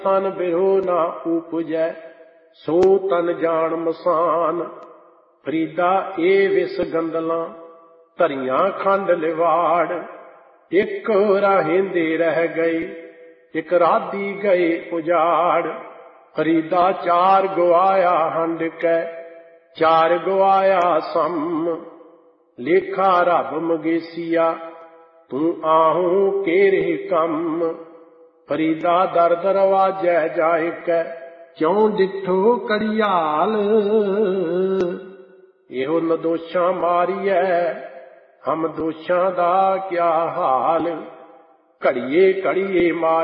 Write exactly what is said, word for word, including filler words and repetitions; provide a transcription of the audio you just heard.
ਤਨ ਬਿਰੋ ਨਾ ਉਪਜੈ, ਸੋ ਤਨ ਜਾਣ ਮਸਾਨ। ਫਰੀਦਾ ਇਹ ਵਿਸ ਗੰਦਲਾਂ, ਧਰੀਆਂ ਖੰਡ ਲਿਵਾੜ। ਇੱਕ ਰਾਹੇਂਦੇ ਰਹਿ ਗਏ, ਇੱਕ ਰਾਧੀ ਗਏ ਉਜਾੜ। ਫਰੀਦਾ ਚਾਰ ਗਵਾਇਆ ਹੰਡ ਕੈ, ਚਾਰ ਗਵਾਇਆ ਸਮ। ਲੇਖਾ ਰੱਬ ਮਗੇਸੀਆ, ਤੂੰ ਆਹੂੰ ਕੇਰੇ ਕੰਮ। ਫਰੀਦਾ ਦਰ ਦਰਵਾਜੈ ਜਾਇ ਕੈ, ਕਿਉਂ ਡਿਠੋ ਕੜਿਆਲ। ਇਹੋ ਨਦੋਸ਼ਾਂ ਮਾਰੀਐ, ਹਮ ਦੋਸ਼ਾਂ ਦਾ ਕਿਆ ਹਾਲ। ਘੜੀਏ ਘੜੀਏ ਮਾਰ